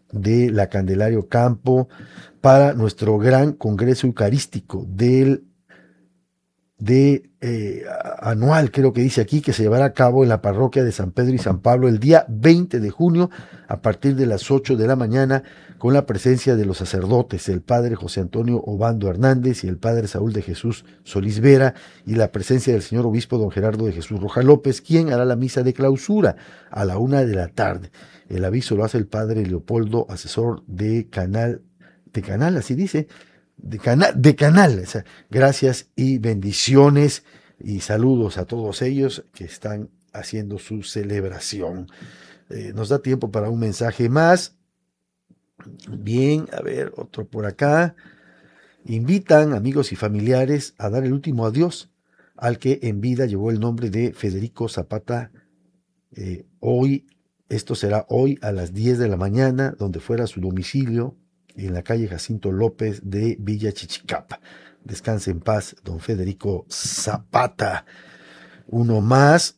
de la Candelario Campo para nuestro gran Congreso Eucarístico anual, creo que dice aquí, que se llevará a cabo en la parroquia de San Pedro y San Pablo el día 20 de junio a partir de las 8 de la mañana, con la presencia de los sacerdotes, el padre José Antonio Obando Hernández y el padre Saúl de Jesús Solís Vera, y la presencia del señor obispo don Gerardo de Jesús Roja López, quien hará la misa de clausura a la 1 de la tarde. El aviso lo hace el padre Leopoldo, asesor de canal, así dice, de canal. O sea, gracias y bendiciones y saludos a todos ellos que están haciendo su celebración. Nos da tiempo para un mensaje más. Bien, a ver, otro por acá. Invitan amigos y familiares a dar el último adiós al que en vida llevó el nombre de Federico Zapata. Esto será hoy a las 10 de la mañana, donde fuera su domicilio, en la calle Jacinto López de Villa Chichicapa. Descanse en paz, don Federico Zapata. Uno más.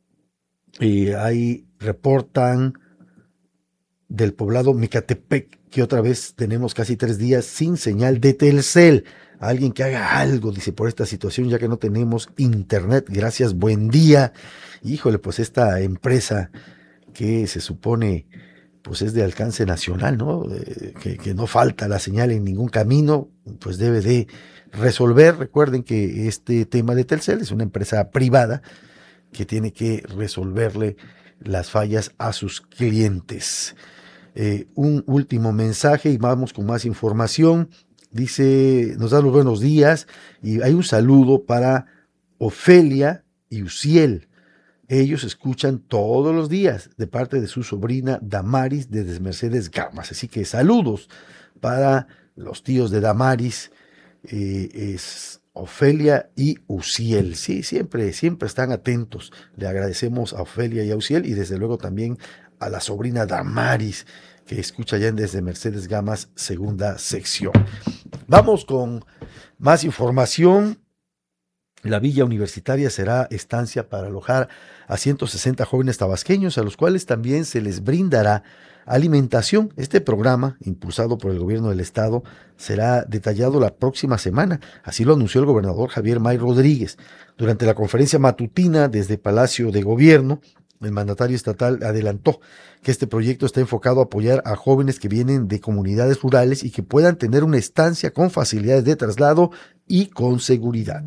Ahí reportan del poblado Micatepec, que otra vez tenemos casi 3 días sin señal de Telcel. Alguien que haga algo, dice, por esta situación, ya que no tenemos internet. Gracias, buen día. Híjole, pues esta empresa que se supone pues es de alcance nacional, ¿no? Que no falta la señal en ningún camino, pues debe de resolver. Recuerden que este tema de Telcel es una empresa privada que tiene que resolverle las fallas a sus clientes. Un último mensaje y vamos con más información. Dice, nos da los buenos días y hay un saludo para Ofelia y Uciel. Ellos escuchan todos los días de parte de su sobrina Damaris de Mercedes Gamas. Así que saludos para los tíos de Damaris, es Ofelia y Uciel. Sí, siempre están atentos. Le agradecemos a Ofelia y a Uciel y desde luego también a la sobrina Damaris, que escucha ya desde Mercedes Gamas, segunda sección. Vamos con más información. La Villa Universitaria será estancia para alojar a 160 jóvenes tabasqueños, a los cuales también se les brindará alimentación. Este programa, impulsado por el gobierno del estado, será detallado la próxima semana. Así lo anunció el gobernador Javier May Rodríguez. Durante la conferencia matutina desde Palacio de Gobierno, el mandatario estatal adelantó que este proyecto está enfocado a apoyar a jóvenes que vienen de comunidades rurales y que puedan tener una estancia con facilidades de traslado y con seguridad.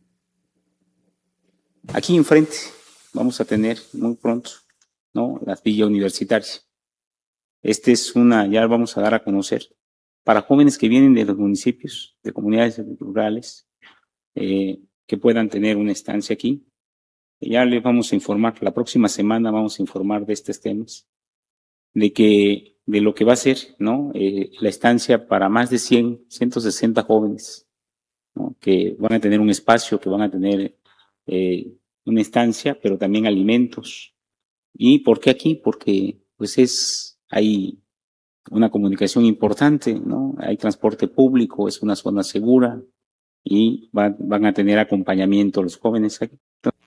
Aquí enfrente vamos a tener muy pronto, ¿no?, las villas universitarias. Ya vamos a dar a conocer para jóvenes que vienen de los municipios, de comunidades rurales, que puedan tener una estancia aquí. Ya les vamos a informar, la próxima semana vamos a informar de estos temas, de lo que va a ser, ¿no?, la estancia para más de 160 jóvenes, ¿no?, que van a tener un espacio, que van a tener una estancia, pero también alimentos. ¿Y por qué aquí? Porque pues hay una comunicación importante, ¿no? Hay transporte público, es una zona segura y van a tener acompañamiento los jóvenes aquí.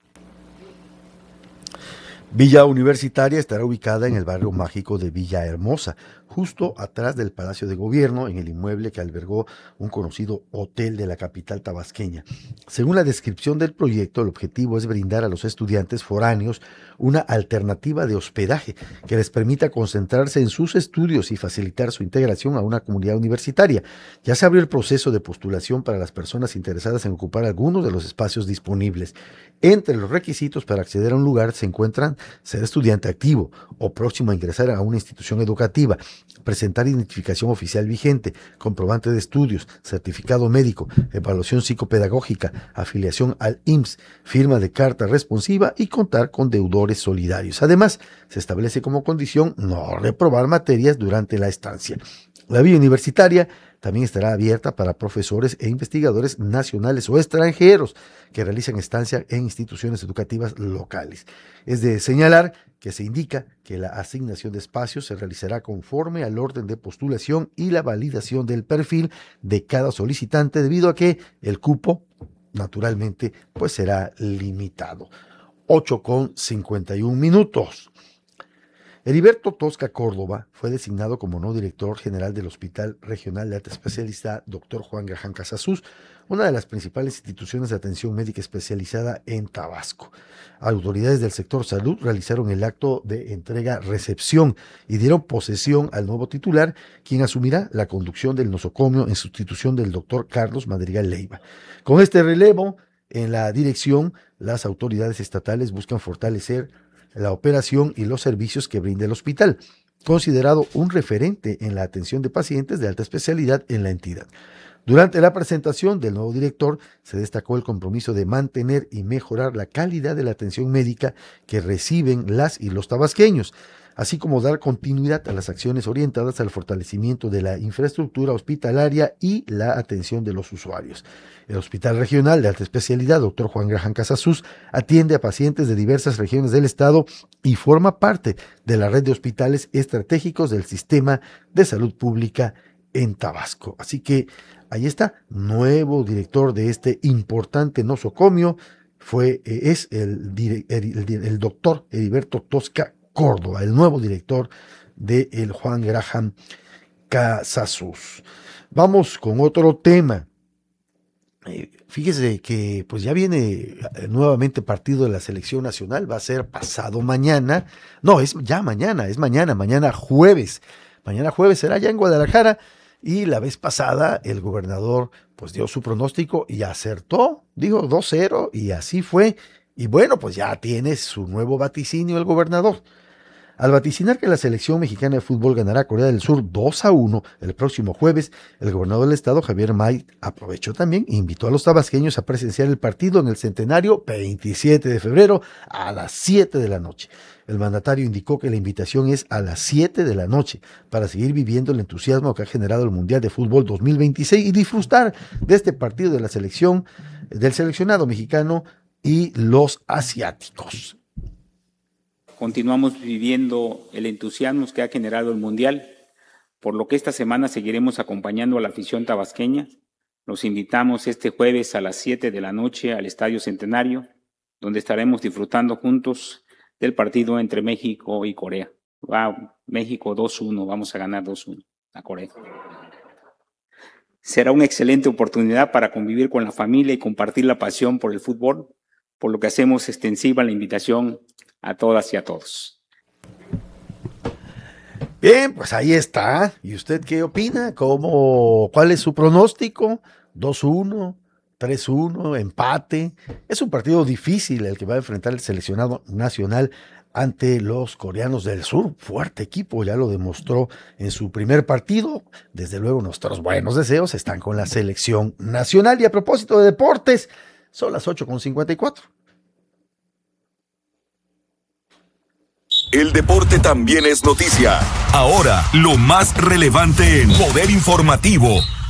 Villa Universitaria estará ubicada en el barrio mágico de Villahermosa, justo atrás del Palacio de Gobierno, en el inmueble que albergó un conocido hotel de la capital tabasqueña. Según la descripción del proyecto, el objetivo es brindar a los estudiantes foráneos una alternativa de hospedaje que les permita concentrarse en sus estudios y facilitar su integración a una comunidad universitaria. Ya se abrió el proceso de postulación para las personas interesadas en ocupar algunos de los espacios disponibles. Entre los requisitos para acceder a un lugar se encuentran ser estudiante activo o próximo a ingresar a una institución educativa, presentar identificación oficial vigente, comprobante de estudios, certificado médico, evaluación psicopedagógica, afiliación al IMSS, firma de carta responsiva y contar con deudores solidarios. Además, se establece como condición no reprobar materias durante la estancia. La vía universitaria también estará abierta para profesores e investigadores nacionales o extranjeros que realicen estancia en instituciones educativas locales. Es de señalar que se indica que la asignación de espacios se realizará conforme al orden de postulación y la validación del perfil de cada solicitante, debido a que el cupo, naturalmente, pues será limitado. 8:51. Heriberto Tosca Córdoba fue designado como nuevo director general del Hospital Regional de Alta Especialidad Dr. Juan Graham Casasus, una de las principales instituciones de atención médica especializada en Tabasco. Autoridades del sector salud realizaron el acto de entrega-recepción y dieron posesión al nuevo titular, quien asumirá la conducción del nosocomio en sustitución del doctor Carlos Madrigal Leiva. Con este relevo en la dirección, las autoridades estatales buscan fortalecer la operación y los servicios que brinda el hospital, considerado un referente en la atención de pacientes de alta especialidad en la entidad. Durante la presentación del nuevo director se destacó el compromiso de mantener y mejorar la calidad de la atención médica que reciben las y los tabasqueños, así como dar continuidad a las acciones orientadas al fortalecimiento de la infraestructura hospitalaria y la atención de los usuarios. El Hospital Regional de Alta Especialidad Dr. Juan Graham Casasus atiende a pacientes de diversas regiones del estado y forma parte de la red de hospitales estratégicos del sistema de salud pública en Tabasco. Así que ahí está, nuevo director de este importante nosocomio es el doctor Heriberto Tosca Córdoba, el nuevo director del Juan Graham Casasus. Vamos con otro tema. Fíjese que pues ya viene nuevamente partido de la selección nacional, va a ser pasado mañana, no, es ya mañana, mañana jueves. Mañana jueves será ya en Guadalajara y la vez pasada el gobernador pues dio su pronóstico y acertó, dijo 2-0 y así fue. Y bueno, pues ya tiene su nuevo vaticinio el gobernador. Al vaticinar que la selección mexicana de fútbol ganará a Corea del Sur 2-1 el próximo jueves, el gobernador del estado, Javier May, aprovechó también e invitó a los tabasqueños a presenciar el partido en el centenario 27 de febrero a las 7 de la noche. El mandatario indicó que la invitación es a las 7 de la noche para seguir viviendo el entusiasmo que ha generado el Mundial de Fútbol 2026 y disfrutar de este partido de la selección, del seleccionado mexicano y los asiáticos. Continuamos viviendo el entusiasmo que ha generado el Mundial, por lo que esta semana seguiremos acompañando a la afición tabasqueña. Los invitamos este jueves a las 7 de la noche al Estadio Centenario, donde estaremos disfrutando juntos del partido entre México y Corea. Wow, México 2-1, vamos a ganar 2-1 a Corea. Será una excelente oportunidad para convivir con la familia y compartir la pasión por el fútbol, por lo que hacemos extensiva la invitación a todas y a todos. Bien, pues ahí está. ¿Y usted qué opina? ¿Cuál es su pronóstico? 2-1, 3-1, empate. Es un partido difícil el que va a enfrentar el seleccionado nacional ante los coreanos del sur. Fuerte equipo, ya lo demostró en su primer partido. Desde luego nuestros buenos deseos están con la selección nacional. Y a propósito de deportes, son las 8:54. El deporte también es noticia. Ahora, lo más relevante en Poder Informativo.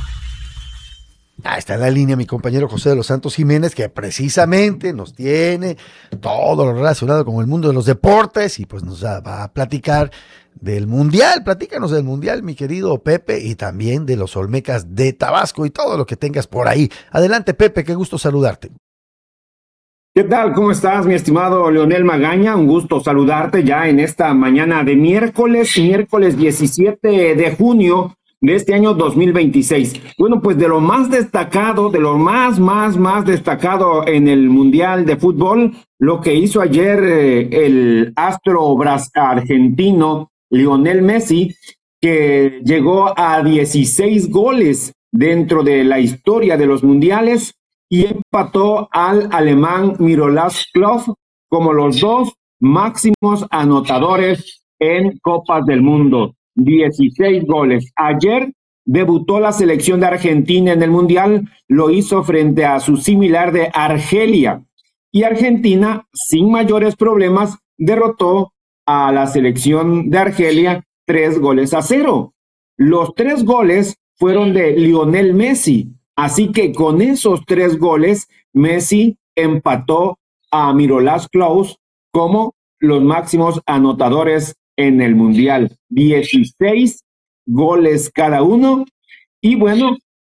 Está en la línea mi compañero José de los Santos Jiménez, que precisamente nos tiene todo lo relacionado con el mundo de los deportes y pues nos va a platicar del Mundial. Platícanos del Mundial, mi querido Pepe, y también de los Olmecas de Tabasco y todo lo que tengas por ahí. Adelante, Pepe, qué gusto saludarte. ¿Qué tal? ¿Cómo estás, mi estimado Leonel Magaña? Un gusto saludarte ya en esta mañana de miércoles 17 de junio de este año 2026. Bueno, pues de lo más destacado, de lo más destacado en el Mundial de Fútbol, lo que hizo ayer el astro argentino Lionel Messi, que llegó a 16 goles dentro de la historia de los mundiales, y empató al alemán Miroslav Klose como los dos máximos anotadores en Copas del Mundo. 16 goles. Ayer debutó la selección de Argentina en el Mundial, lo hizo frente a su similar de Argelia. Y Argentina, sin mayores problemas, derrotó a la selección de Argelia 3-0. Los 3 goles fueron de Lionel Messi. Así que con esos 3 goles, Messi empató a Miroslav Klose como los máximos anotadores en el Mundial. 16 goles cada uno. Y bueno,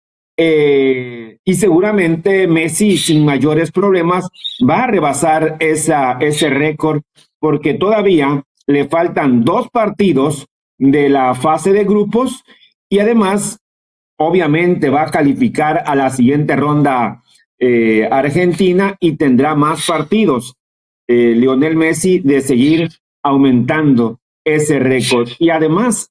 y seguramente Messi sin mayores problemas va a rebasar ese récord, porque todavía le faltan 2 partidos de la fase de grupos y además, obviamente, va a calificar a la siguiente ronda Argentina y tendrá más partidos. Lionel Messi de seguir aumentando ese récord. Y además,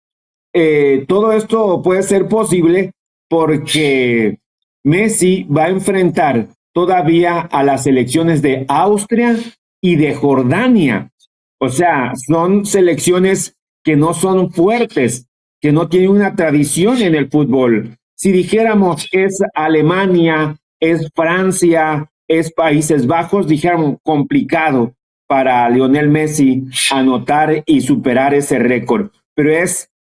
todo esto puede ser posible porque Messi va a enfrentar todavía a las selecciones de Austria y de Jordania. O sea, son selecciones que no son fuertes, que no tienen una tradición en el fútbol. Si dijéramos es Alemania, es Francia, es Países Bajos, dijéramos complicado para Lionel Messi anotar y superar ese récord. Pero es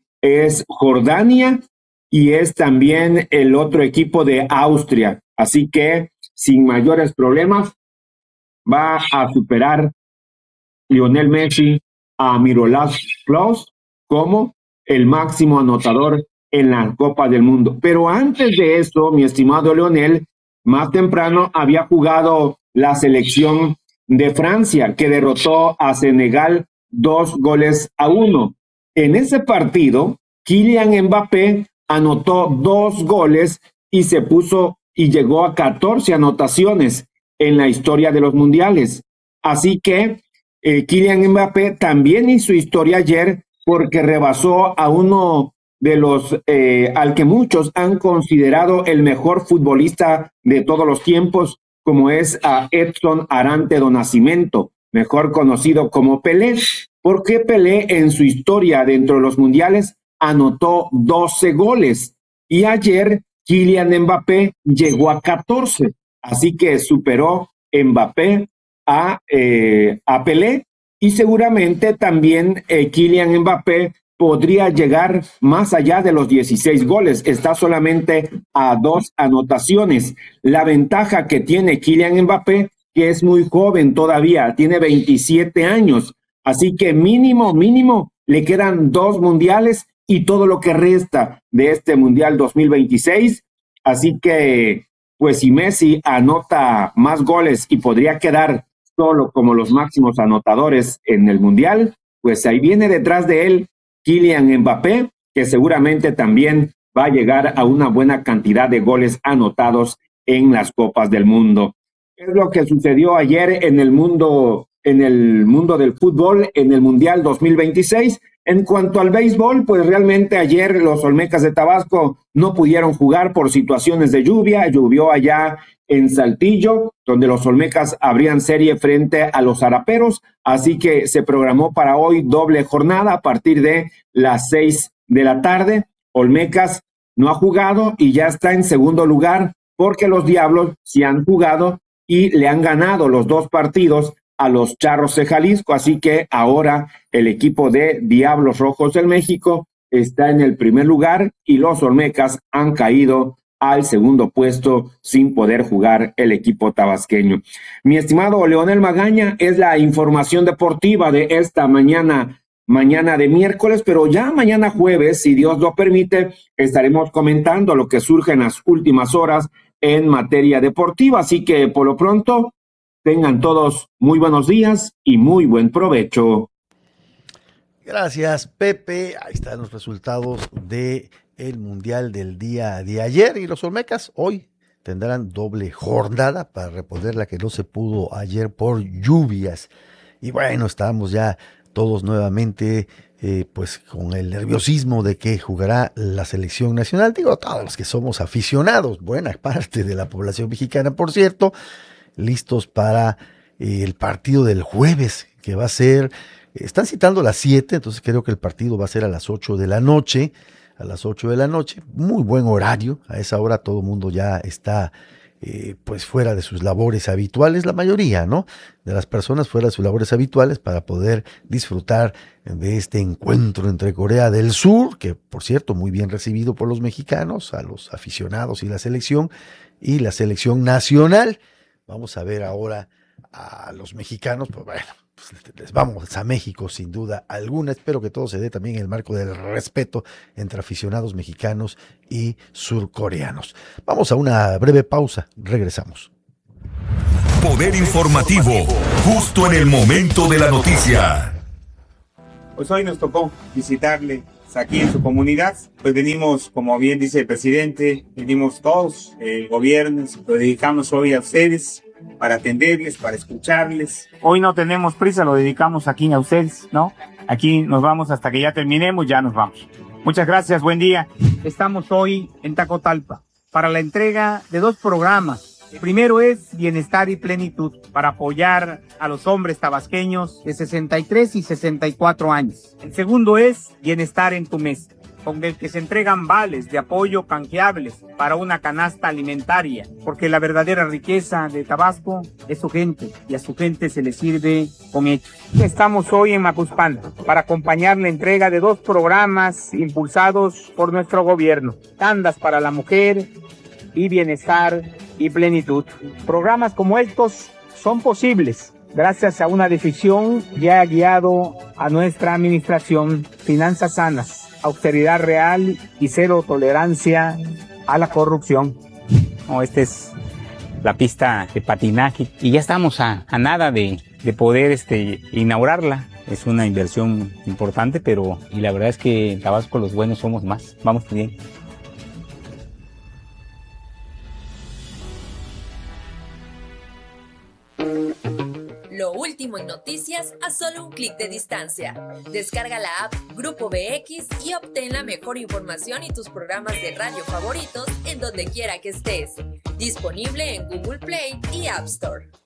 Jordania y es también el otro equipo de Austria. Así que sin mayores problemas va a superar Lionel Messi a Miroslav Klose como el máximo anotador en la Copa del Mundo. Pero antes de eso, mi estimado Lionel, más temprano había jugado la selección de Francia, que derrotó a Senegal 2-1. En ese partido, Kylian Mbappé anotó 2 goles y llegó a 14 anotaciones en la historia de los mundiales. Así que Kylian Mbappé también hizo historia ayer porque rebasó a uno de los al que muchos han considerado el mejor futbolista de todos los tiempos, como es a Edson Arantes do Nascimento, mejor conocido como Pelé, porque Pelé en su historia dentro de los mundiales anotó 12 goles y ayer Kylian Mbappé llegó a 14, así que superó Mbappé a Pelé y seguramente también Kylian Mbappé podría llegar más allá de los 16 goles, está solamente a 2 anotaciones. La ventaja que tiene Kylian Mbappé, que es muy joven todavía, tiene 27 años, así que mínimo le quedan 2 mundiales y todo lo que resta de este Mundial 2026, así que pues si Messi anota más goles y podría quedar solo como los máximos anotadores en el Mundial, pues ahí viene detrás de él Kylian Mbappé, que seguramente también va a llegar a una buena cantidad de goles anotados en las Copas del Mundo. Es lo que sucedió ayer en el mundo del fútbol, en el Mundial 2026. En cuanto al béisbol, pues realmente ayer los Olmecas de Tabasco no pudieron jugar por situaciones de lluvia. Llovió allá en Saltillo, donde los Olmecas abrían serie frente a los Araperos, así que se programó para hoy doble jornada a partir de las 6 de la tarde. Olmecas no ha jugado y ya está en segundo lugar porque los Diablos sí han jugado y le han ganado los 2 partidos a los Charros de Jalisco, así que ahora el equipo de Diablos Rojos del México está en el primer lugar y los Olmecas han caído al segundo puesto sin poder jugar el equipo tabasqueño. Mi estimado Leonel Magaña, es la información deportiva de esta mañana de miércoles, pero ya mañana jueves, si Dios lo permite, estaremos comentando lo que surge en las últimas horas en materia deportiva, así que por lo pronto tengan todos muy buenos días y muy buen provecho. Gracias, Pepe. Ahí están los resultados del Mundial del día de ayer. Y los Olmecas hoy tendrán doble jornada para reponer la que no se pudo ayer por lluvias. Y bueno, estamos ya todos nuevamente pues con el nerviosismo de que jugará la selección nacional. Digo, todos los que somos aficionados, buena parte de la población mexicana, por cierto, listos para el partido del jueves, que va a ser, están citando a las 7, entonces creo que el partido va a ser a las 8 de la noche, muy buen horario, a esa hora todo el mundo ya está pues fuera de sus labores habituales, la mayoría, ¿no? De las personas fuera de sus labores habituales para poder disfrutar de este encuentro entre Corea del Sur, que por cierto muy bien recibido por los mexicanos, a los aficionados y la selección nacional. Vamos a ver ahora a los mexicanos, pues bueno, pues les vamos a México sin duda alguna. Espero que todo se dé también en el marco del respeto entre aficionados mexicanos y surcoreanos. Vamos a una breve pausa, regresamos. Poder informativo, justo en el momento de la noticia. Pues hoy nos tocó visitarle aquí en su comunidad. Pues venimos, como bien dice el presidente, venimos todos, el gobierno, lo dedicamos hoy a ustedes para atenderles, para escucharles. Hoy no tenemos prisa, lo dedicamos aquí a ustedes, ¿no? Aquí nos vamos hasta que ya terminemos, ya nos vamos. Muchas gracias, buen día. Estamos hoy en Tacotalpa para la entrega de 2 programas. El primero es Bienestar y Plenitud, para apoyar a los hombres tabasqueños de 63 y 64 años. El segundo es Bienestar en tu mesa, con el que se entregan vales de apoyo canjeables para una canasta alimentaria, porque la verdadera riqueza de Tabasco es su gente, y a su gente se le sirve con hechos. Estamos hoy en Macuspana para acompañar la entrega de 2 programas impulsados por nuestro gobierno: Tandas para la Mujer y Bienestar y Plenitud. Programas como estos son posibles gracias a una decisión que ha guiado a nuestra administración: finanzas sanas, austeridad real y cero tolerancia a la corrupción. Esta es la pista de patinaje y ya estamos a nada de poder inaugurarla. Es una inversión importante, pero y la verdad es que en Tabasco los buenos somos más. Vamos bien. Lo último en noticias a solo un clic de distancia. Descarga la app Grupo BX y obtén la mejor información y tus programas de radio favoritos en donde quiera que estés. Disponible en Google Play y App Store.